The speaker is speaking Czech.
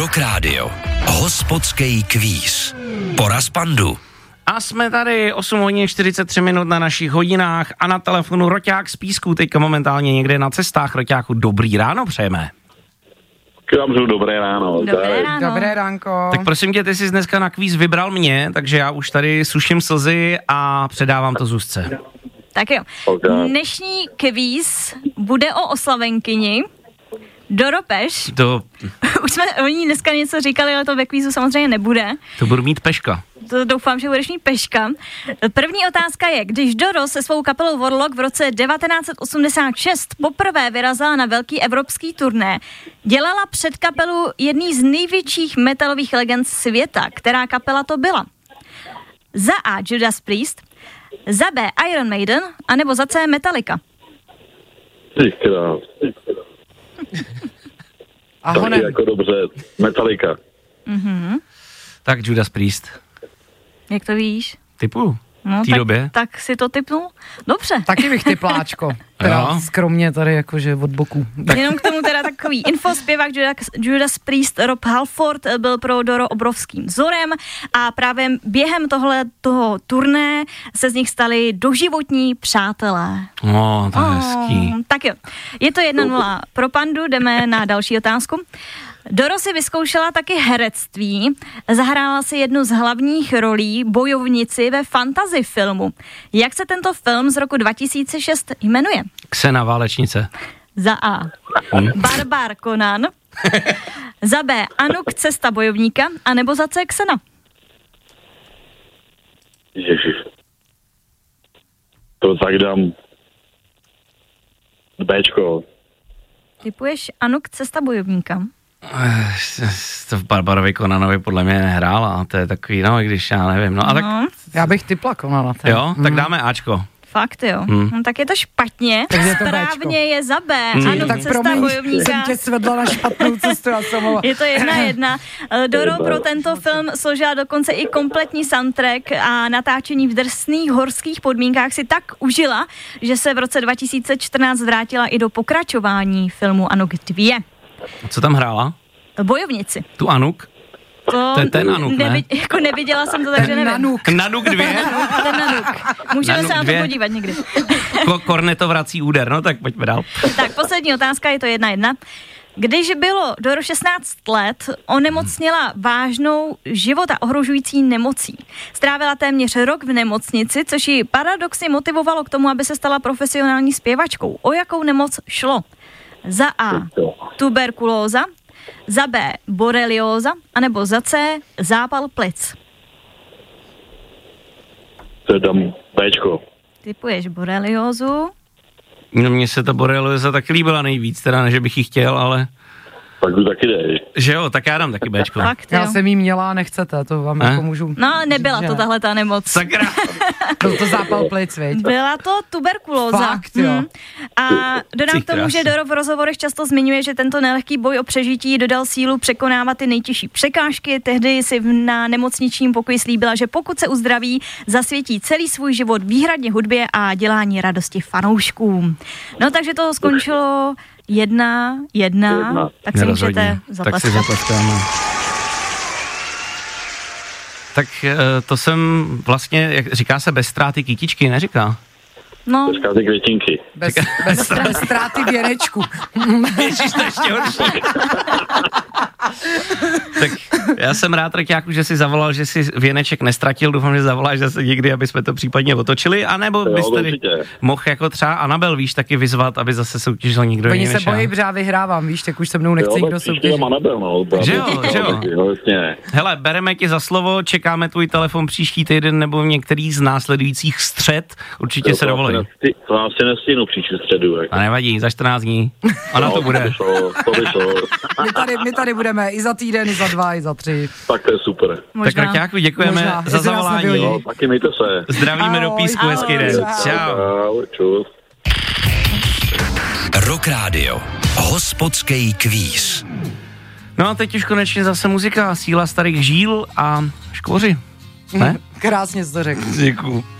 Rock Radio. Hospodský kvíz. Po Raspandu. A jsme tady 8 hodin 43 minut na našich hodinách a na telefonu Roťák z Písku, teďka momentálně někde na cestách. Roťáku, dobrý ráno přejeme. Dobré ráno. Dobré ránko. Tak prosím tě, ty jsi dneska na kvíz vybral mě, takže já už tady suším slzy a předávám to Zuzce. Tak jo. Dnešní kvíz bude o oslavenkyni. Doro Peš. Už jsme o ní dneska něco říkali, ale to ve kvízu samozřejmě nebude. To budu mít Peška. To doufám, že budeš mít Peška. První otázka je, když Doro se svou kapelou Warlock v roce 1986 poprvé vyrazila na velký evropský turné, dělala před kapelu jedný z největších metalových legend světa. Která kapela to byla? Za A Judas Priest, za B Iron Maiden, anebo za C Metallica? Taky jako dobře, Metallica. Mhm. Tak Judas Priest. Jak to víš? Typu? No, v té době? Tak si to tipnul? Dobře. Taky bych typláčko. Teda skromně tady jakože od boku. Jenom k tomu teda takový info, zpěvák Judas Priest Rob Halford byl pro Doro obrovským vzorem a právě během toho turné se z nich stali doživotní přátelé. To je hezký. Tak jo, je to 1-0 pro Pandu, jdeme na další otázku. Doro si vyzkoušela taky herectví, zahrála si jednu z hlavních rolí bojovnici ve fantasy filmu. Jak se tento film z roku 2006 jmenuje? Xena válečnice. Za A. Barbar Conan. Za B. Anuk cesta bojovníka. A nebo za C. Xena. Ježiš. To tak dám Bčko. Typuješ Anuk cesta bojovníka? To v Barbarovi Conanovi podle mě nehrála, to je takový, když já nevím, no a tak... Já bych typla Conana. Jo, tak dáme Ačko. Fakt jo, tak je to špatně, správně je za B, ano, tak cesta bojovníka. Jsem tě svedla na špatnou cestu, já jsem Je to 1-1. Doro pro tento film složila dokonce i kompletní soundtrack a natáčení v drsných horských podmínkách si tak užila, že se v roce 2014 vrátila i do pokračování filmu Anuk 2. Co tam hrála? Bojovnici. Tu Anuk? To je ten Anuk, ne? Jako neviděla jsem to, takže nevím. Nanuk 2? Ten Nanuk. Můžeme Nanuk se na to 2. podívat někdy. Korneto vrací úder, no tak pojďme dál. Tak, poslední otázka, je to 1-1. Když bylo Doro 16 let, onemocněla vážnou života ohrožující nemocí. Strávila téměř rok v nemocnici, což ji paradoxně motivovalo k tomu, aby se stala profesionální zpěvačkou. O jakou nemoc šlo? Za A tuberkulóza, za B borelióza, anebo za C zápal plic. To dám Bčko. Typuješ boreliózu? No mně se ta borelióza taky líbila nejvíc, teda ne, že bych ji chtěl, ale... Tak to taky dej. Že jo, tak já dám taky Bčko. Fakt, jo. Já jsem jí měla a nechcete, to vám jako můžu... No, nebyla to tahle ta nemoc. Sakra. Byl to zápal plic, viď? Byla to tuberkulóza. Fakt, jo. A dodám k tomu, že Doro v rozhovorech často zmiňuje, že tento nelehký boj o přežití dodal sílu překonávat ty nejtěžší překážky. Tehdy si na nemocničním pokoji slíbila, že pokud se uzdraví, zasvětí celý svůj život výhradně hudbě a dělání radosti fanouškům. No, takže to skončilo 1-1, tak si můžete zatleskat. Tak si zatleskáme. Tak to jsem vlastně, jak říká se, bez ztráty kytičky, neříká? No. Bez ztráty květinky. Bez ztráty věnečku. Ježiš, to ještě horší. Tak já jsem rád, Roťáku, že jsi zavolal, že jsi věneček nestratil, doufám, že zavoláš zase někdy, aby jsme to případně otočili, anebo bys tady mohl jako třeba Anabel, víš, taky vyzvat, aby zase soutěžil někdo jiný. Oni se bojí, protože já vyhrávám, víš, tak už se mnou nechce nikdo soutěžit. Že jo. Hele, bereme ti za slovo, čekáme tvůj telefon příští týden nebo v některý z následujících střed, určitě se dovolej. To vám si nestihnu příští středu. A nevadí, za 14 dní. Ona to bude. To vyšlo. My tady budeme i za týden, i za 2, i za 3. Tak to je super. Možná. Tak Roťáku, děkujeme za zavolání. No, taky mějte se. Zdravíme do Písku, hezký den. Čau. Čus. Rock Radio. Hospodský kvíz. No a teď už konečně zase muzika, síla starých žíl a škvoři. Ne? Krásně jsi to řekl. Děkuju.